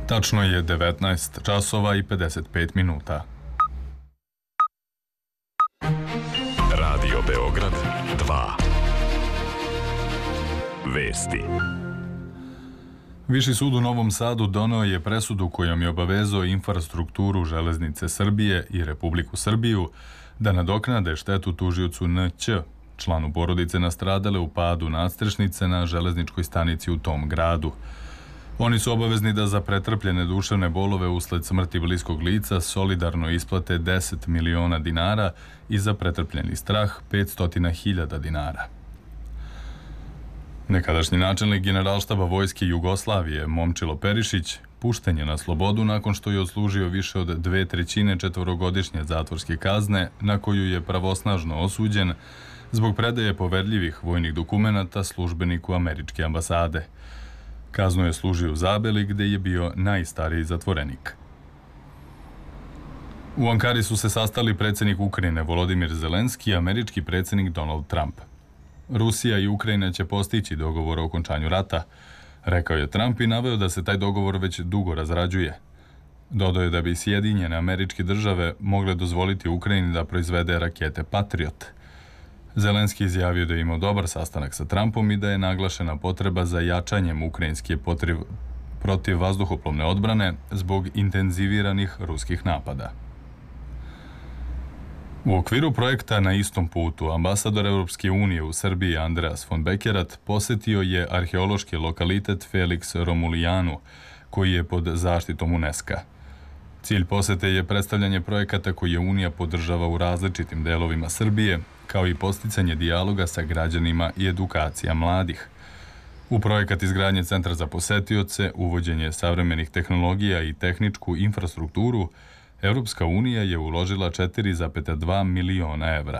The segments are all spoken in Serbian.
Tačno je 19 časova i 55 minuta. Radio Beograd 2. Vesti. Viši sud u Novom Sadu doneo je presudu kojom je obavezao infrastrukturu Železnice Srbije i Republiku Srbiju da nadoknade štetu tužiocu N.Ć, članu porodice nastradale u padu nadstrešnice na železničkoj stanici u tom gradu. Oni su obavezni da za pretrpljene duševne bolove usled smrti bliskog lica solidarno isplate 10 miliona dinara i za pretrpljeni strah 500.000 dinara. Nekadašnji načelnik Generalštaba Vojske Jugoslavije Momčilo Perišić pušten je na slobodu nakon što je odslužio više od 2/3 četvorogodišnje zatvorske kazne na koju je pravosnažno osuđen zbog predaje poverljivih vojnih dokumenata službeniku američke ambasade. Kaznu je služio u Zabeli gde je bio najstariji zatvorenik. U Ankari su se sastali predsjednik Ukrajine Volodimir Zelenski i američki predsjednik Donald Trump. Rusija i Ukrajina će postići dogovor o okončanju rata, rekao je Trump i naveo da se taj dogovor već dugo razrađuje. Dodao je da bi Sjedinjene Američke Države mogle dozvoliti Ukrajini da proizvede rakete Patriot. Zelenski izjavio da je imao dobar sastanak sa Trumpom i da je naglašena potreba za jačanjem ukrajinske protivvazduhoplovne odbrane zbog intenziviranih ruskih napada. U okviru projekta Na istom putu, ambasador Europske unije u Srbiji Andreas von Bekerat posetio je arheološki lokalitet Felix Romulijanu, koji je pod zaštitom UNESCO-a. Cilj posete je predstavljanje projekata koje Unija podržava u različitim delovima Srbije, kao i posticanje dijaloga sa građanima i edukacija mladih. U projekat izgradnje centra za posetioce, uvođenje savremenih tehnologija i tehničku infrastrukturu, Europska unija je uložila 4,2 miliona evra.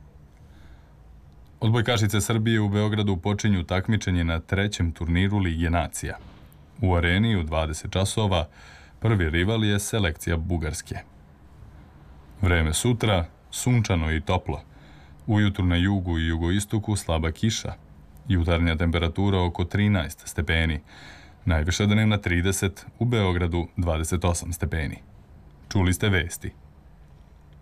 Odbojkašice Srbije u Beogradu počinju takmičenje na 3. turniru Lige nacija. U areni u 20 časova prvi rival je selekcija Bugarske. Vreme sutra, sunčano i toplo. Ujutru na jugu i jugoistoku slaba kiša. Jutarnja temperatura oko 13 stepeni. Najviša dnevna 30, u Beogradu 28 stepeni. Čuli ste vesti.